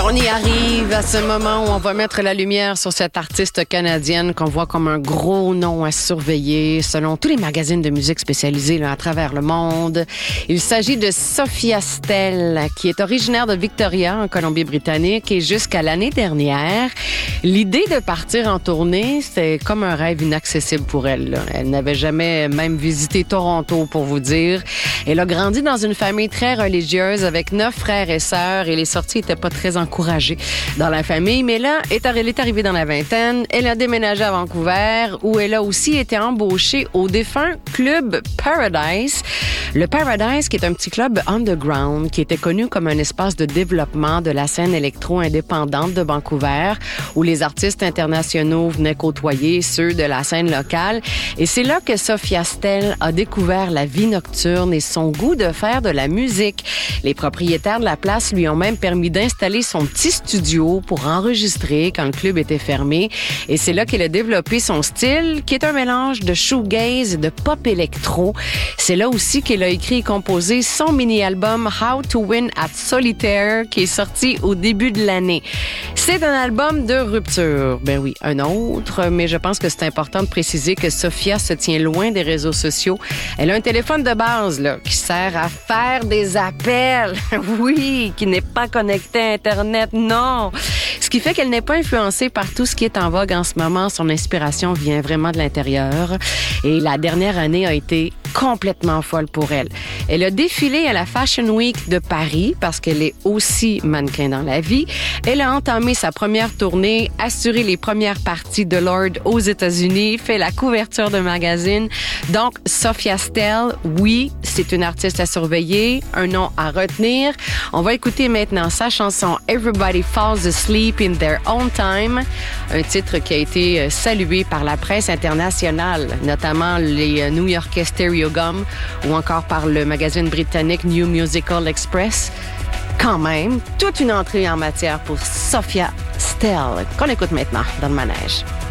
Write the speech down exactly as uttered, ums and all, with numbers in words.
Alors, on y arrive à ce moment où on va mettre la lumière sur cette artiste canadienne qu'on voit comme un gros nom à surveiller selon tous les magazines de musique spécialisés là, à travers le monde. Il s'agit de Sophia Stell, qui est originaire de Victoria, en Colombie-Britannique, et jusqu'à l'année dernière, l'idée de partir en tournée, c'était comme un rêve inaccessible pour elle. Là. Elle n'avait jamais même visité Toronto, pour vous dire. Elle a grandi dans une famille très religieuse avec neuf frères et sœurs, et les sorties n'étaient pas très encouragée dans la famille. Mais là, elle est arrivée dans la vingtaine. Elle a déménagé à Vancouver, où elle a aussi été embauchée au défunt club Paradise. Le Paradise, qui est un petit club underground, qui était connu comme un espace de développement de la scène électro-indépendante de Vancouver, où les artistes internationaux venaient côtoyer ceux de la scène locale. Et c'est là que Sophia Stell a découvert la vie nocturne et son goût de faire de la musique. Les propriétaires de la place lui ont même permis d'installer son petit studio pour enregistrer quand le club était fermé. Et c'est là qu'elle a développé son style, qui est un mélange de shoegaze et de pop électro. C'est là aussi qu'elle a écrit et composé son mini-album How to Win at Solitaire, qui est sorti au début de l'année. C'est un album de rupture. Ben oui, un autre, mais je pense que c'est important de préciser que Sophia se tient loin des réseaux sociaux. Elle a un téléphone de base là, qui sert à faire des appels. Oui, qui n'est pas connecté à Internet, non. Ce qui fait qu'elle n'est pas influencée par tout ce qui est en vogue en ce moment. Son inspiration vient vraiment de l'intérieur. Et la dernière année a été complètement folle pour elle. Elle a défilé à la Fashion Week de Paris parce qu'elle est aussi mannequin dans la vie. Elle a entamé sa première tournée, assuré les premières parties de Lorde aux États-Unis, fait la couverture de magazine. Donc, Sophia Stell, oui, c'est une artiste à surveiller, un nom à retenir. On va écouter maintenant sa chanson Everybody Falls Asleep in Their Own Time, un titre qui a été salué par la presse internationale, notamment les New-Yorkais Stereogum ou encore par le magazine britannique New Musical Express. Quand même, toute une entrée en matière pour Sophia Stell, qu'on écoute maintenant dans le manège.